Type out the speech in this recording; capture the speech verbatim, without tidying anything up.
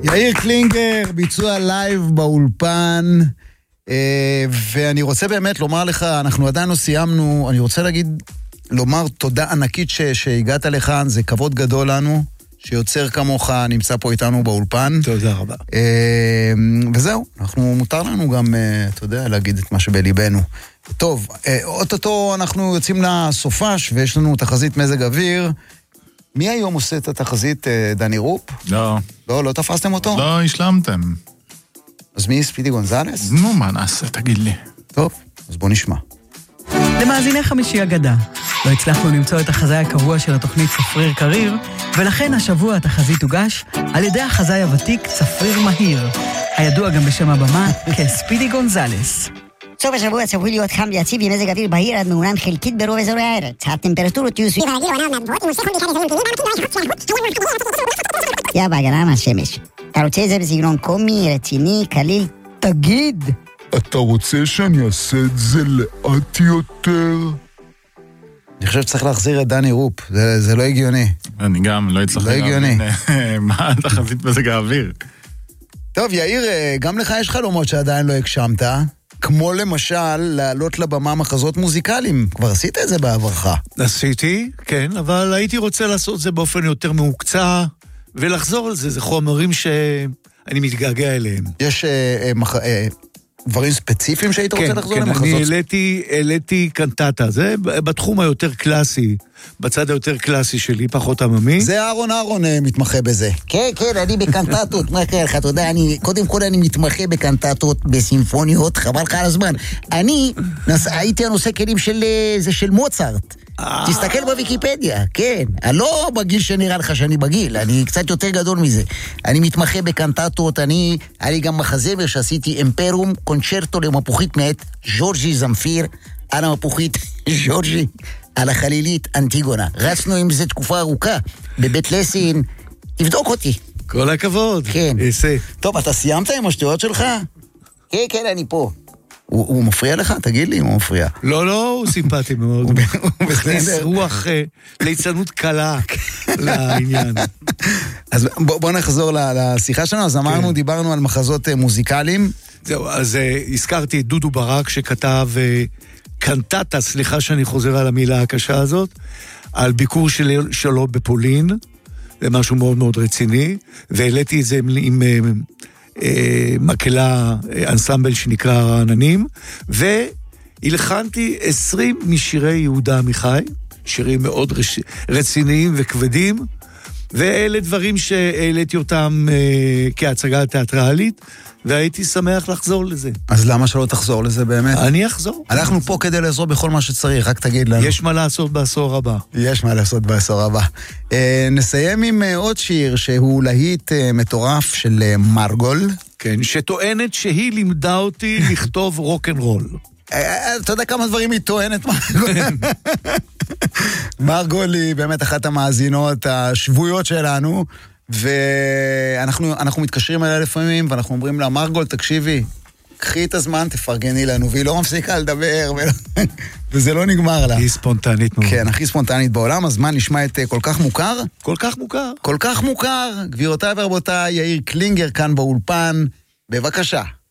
יאיר קלינגר, ביצוע לייב באולפן, ואני רוצה באמת לומר לך, אנחנו עדיין לא סיימנו, אני רוצה להגיד, לומר תודה ענקית ש, שהגעת לכאן, זה כבוד גדול לנו, שיוצר כמוך נמצא פה איתנו באולפן. תודה רבה. וזהו, אנחנו מותר לנו גם, אתה יודע, להגיד את מה שבליבנו. טוב, אוטוטו אנחנו יוצאים לסופש, ויש לנו תחזית מזג אוויר. מי היום עושה את התחזית, דני רופ? לא. לא, לא תפסתם אותו? לא, השלמתם. אז מי ספידי גונזלס? נו, מה נעשה, תגיד לי. טוב, אז בוא נשמע. למאזיני חמישי אגדה, לא הצלחנו למצוא את החזאי הקבוע של התוכנית צפריר קריר, ולכן השבוע התחזית הוגש על ידי החזאי הוותיק צפריר מהיר, הידוע גם בשם הבמה כספידי גונזלס. סוף השבוע צפוי להיות חם ויציב עם מזג אוויר בהיר עד מעונן חלקית ברוב אזורי הארץ. הטמפרטורות יהיו סביב יא בהגנה מהשמש. אתה רוצה את זה בסגנון קומי, רציני, קליל? תגיד! אתה רוצה שאני אעשה את זה לאט יותר? אני חושב שצריך להחזיר את דני רופ, זה, זה לא הגיוני. אני גם לא הצלחתי. לא הגיוני. מה התחזית מזג האוויר? טוב, יאיר, גם לך יש חלומות שעדיין לא הגשמת, כמו למשל לעלות לבמה מחזות מוזיקליים. כבר עשית את זה בעברך. עשיתי, כן, אבל הייתי רוצה לעשות את זה באופן יותר מעוקצע, ולחזור על זה, זה חומרים שאני מתגעגע אליהם. יש אה, מח... אה, דברים ספציפיים שהיית רוצה כן, לחזור כן, למחזות? אני העליתי, העליתי קנטטה, זה בתחום היותר קלאסי, בצד היותר קלאסי שלי, פחות עממי. זה אהרון אהרון מתמחה בזה. כן, כן, אני בקנטטות, מה קרה לך, אתה יודע, אני, קודם כל אני מתמחה בקנטטות, בסימפוניות, חבל לך על הזמן. אני נס... הייתי הנושא כלים של, זה של מוצרט. תסתכל בוויקיפדיה, כן. לא בגיל שנראה לך שאני בגיל, אני קצת יותר גדול מזה. אני מתמחה בקנטטות, אני, אני גם מחזמר שעשיתי אמפרום, קונצ'רטו למפוחית מאת ז'ורג'י זמפיר, על המפוחית ז'ורג'י, על החלילית אנטיגונה. רצנו עם זה תקופה ארוכה, בבית לסין, תבדוק אותי. כל הכבוד. כן. עשה. טוב, אתה סיימת עם השטויות שלך? כן, כן, אני פה. הוא, הוא מפריע לך? תגיד לי אם הוא מפריע. לא, לא, הוא סימפטי מאוד. הוא מכניס רוח ליצנות קלה לעניין. אז בוא, בוא נחזור לשיחה שלנו. אז אמרנו, דיברנו על מחזות מוזיקליים. זהו, אז הזכרתי את דודו ברק שכתב קנטטה, סליחה שאני חוזר על המילה הקשה הזאת, על ביקור של, שלו בפולין, זה משהו מאוד מאוד רציני, והעליתי את זה עם... עם מקהלה, אנסמבל שנקרא רעננים, והלחנתי עשרים משירי יהודה עמיחי, שירים מאוד רציניים וכבדים, ואלה דברים שהעליתי אותם כהצגה תיאטרלית, והייתי שמח לחזור לזה. אז למה שלא תחזור לזה באמת? אני אחזור. אנחנו פה כדי לעזור בכל מה שצריך, רק תגיד לנו. יש מה לעשות בעשור הבא. יש מה לעשות בעשור הבא. נסיים עם עוד שיר שהוא להיט מטורף של מרגול. כן, שטוענת שהיא לימדה אותי לכתוב רוק'נ'רול. אתה יודע כמה דברים היא טוענת מרגול? מרגול היא באמת אחת המאזינות השבויות שלנו, ואנחנו אנחנו מתקשרים אליה לפעמים, ואנחנו אומרים לה, מרגול, תקשיבי, קחי את הזמן, תפרגני לנו, והיא לא מפסיקה לדבר, וזה לא נגמר לה. היא ספונטנית מאוד. כן, הכי ספונטנית בעולם, אז מה, נשמע את כל כך מוכר? כל כך מוכר. כל כך מוכר. גבירותיי ורבותיי, יאיר קלינגר כאן באולפן, בבקשה.